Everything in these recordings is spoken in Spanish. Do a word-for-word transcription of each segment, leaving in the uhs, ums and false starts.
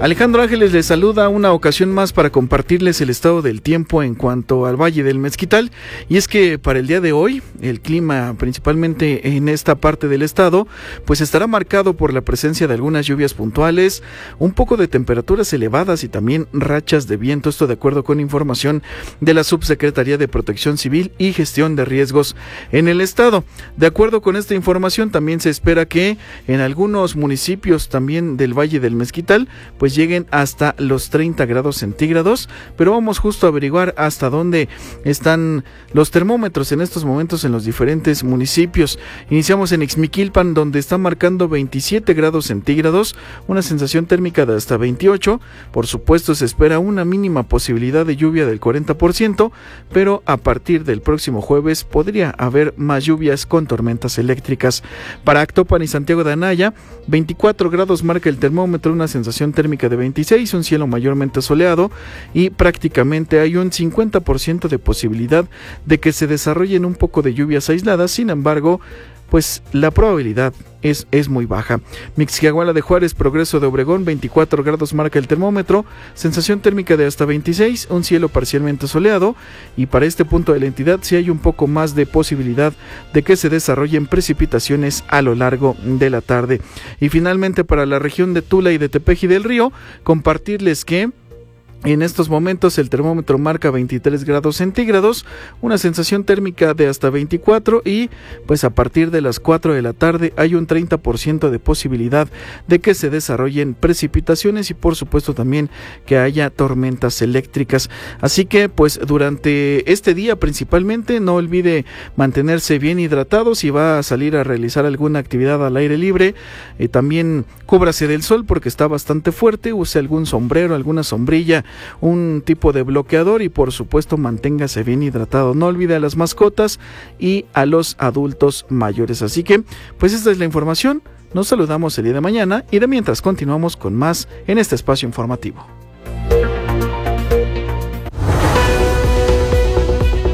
Alejandro Ángeles les saluda una ocasión más para compartirles el estado del tiempo en cuanto al Valle del Mezquital, y es que para el día de hoy el clima principalmente en esta parte del estado pues estará marcado por la presencia de algunas lluvias puntuales, un poco de temperaturas elevadas y también rachas de viento, esto de acuerdo con información de la Subsecretaría de Protección Civil y Gestión de Riesgos en el estado. De acuerdo con esta información también se espera que en algunos municipios también del Valle del Mezquital pues lleguen hasta los treinta grados centígrados, pero vamos justo a averiguar hasta dónde están los termómetros en estos momentos en los diferentes municipios. Iniciamos en Ixmiquilpan, donde está marcando veintisiete grados centígrados, una sensación térmica de hasta veintiocho, por supuesto se espera una mínima posibilidad de lluvia del cuarenta por ciento, pero a partir del próximo jueves podría haber más lluvias con tormentas eléctricas. Para Actopan y Santiago de Anaya, veinticuatro grados marca el termómetro, una sensación térmica de veintiséis, un cielo mayormente soleado y prácticamente hay un cincuenta por ciento de posibilidad de que se desarrollen un poco de lluvias aisladas. Sin embargo, pues la probabilidad es, es muy baja. Mixquiahuala de Juárez, Progreso de Obregón, veinticuatro grados marca el termómetro, sensación térmica de hasta veintiséis, un cielo parcialmente soleado, y para este punto de la entidad sí hay un poco más de posibilidad de que se desarrollen precipitaciones a lo largo de la tarde. Y finalmente para la región de Tula y de Tepeji del Río, compartirles que en estos momentos el termómetro marca veintitrés grados centígrados, una sensación térmica de hasta veinticuatro, y pues a partir de las cuatro de la tarde hay un treinta por ciento de posibilidad de que se desarrollen precipitaciones y por supuesto también que haya tormentas eléctricas. Así que pues durante este día principalmente no olvide mantenerse bien hidratado. Si va a salir a realizar alguna actividad al aire libre, eh, también cúbrase del sol porque está bastante fuerte, use algún sombrero, alguna sombrilla, un tipo de bloqueador y por supuesto manténgase bien hidratado. No olvide a las mascotas y a los adultos mayores. Así que pues esta es la información. Nos saludamos el día de mañana y de mientras continuamos con más en este espacio informativo.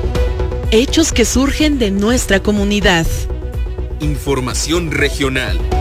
Hechos que surgen de nuestra comunidad. Información regional.